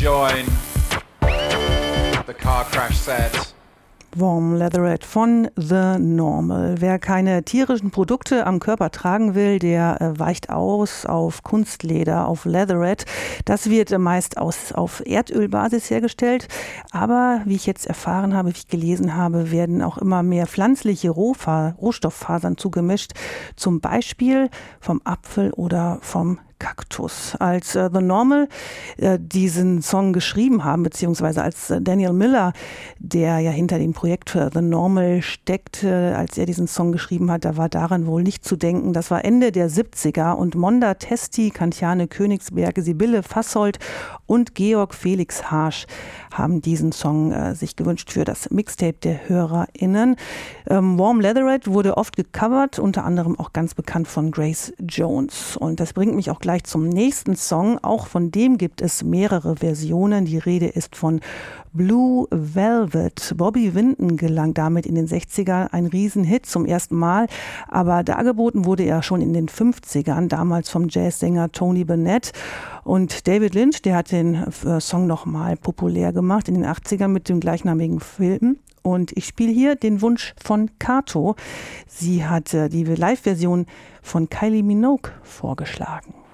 enjoying the car crash set. Warm Leatherette von The Normal. Wer keine tierischen Produkte am Körper tragen will, der weicht aus auf Kunstleder, auf Leatherette. Das wird meist auf Erdölbasis hergestellt. Aber wie ich jetzt erfahren habe, wie ich gelesen habe, werden auch immer mehr pflanzliche Rohstofffasern zugemischt. Zum Beispiel vom Apfel oder vom Kaktus. Als The Normal diesen Song geschrieben haben, beziehungsweise als Daniel Miller, der ja hinter dem Projekt für The Normal steckt, als er diesen Song geschrieben hat, da war daran wohl nicht zu denken. Das war Ende der 70er und Monda Testi, Kantiane Königsberg, Sibylle Fassold und Georg Felix Harsch haben diesen Song sich gewünscht für das Mixtape der HörerInnen. Warm Leatherette wurde oft gecovert, unter anderem auch ganz bekannt von Grace Jones. Und das bringt mich auch gleich zum nächsten Song. Auch von dem gibt es mehrere Versionen. Die Rede ist von Blue Velvet. Bobby Vinton gelang damit in den 60ern ein Riesenhit zum ersten Mal, aber dargeboten wurde er schon in den 50ern, damals vom Jazzsänger Tony Bennett. Und David Lynch, der hat den Song nochmal populär gemacht in den 80ern mit dem gleichnamigen Film. Und ich spiele hier den Wunsch von Kato. Sie hat die Live-Version von Kylie Minogue vorgeschlagen.